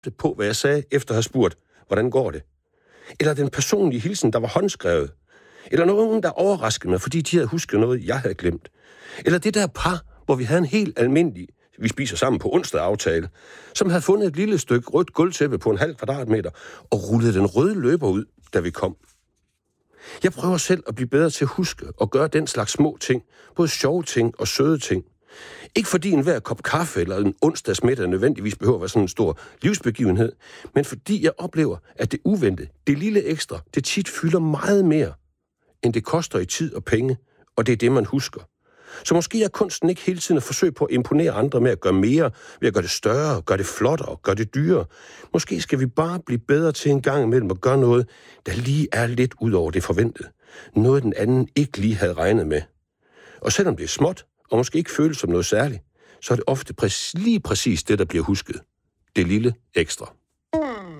på, hvad jeg sagde, efter at have spurgt, hvordan går det? Eller den personlige hilsen, der var håndskrevet. Eller nogen, der overraskede mig, fordi de havde husket noget, jeg havde glemt. Eller det der par, hvor vi havde en helt almindelig, vi spiser sammen på onsdag aftale, som havde fundet et lille stykke rødt gulvtæppe på 0,5 kvadratmeter og rullede den røde løber ud, da vi kom. Jeg prøver selv at blive bedre til at huske og gøre den slags små ting, både sjove ting og søde ting. Ikke fordi enhver kop kaffe eller en onsdagsmiddag nødvendigvis behøver at være sådan en stor livsbegivenhed, men fordi jeg oplever, at det uventede, det lille ekstra, det tit fylder meget mere, end det koster i tid og penge, og det er det, man husker. Så måske er kunsten ikke hele tiden at forsøge på at imponere andre med at gøre mere, ved at gøre det større, gøre det flottere, gøre det dyrere. Måske skal vi bare blive bedre til en gang imellem at gøre noget, der lige er lidt ud over det forventede. Noget den anden ikke lige havde regnet med. Og selvom det er småt, og måske ikke føles som noget særligt, så er det ofte lige præcis det, der bliver husket. Det lille ekstra.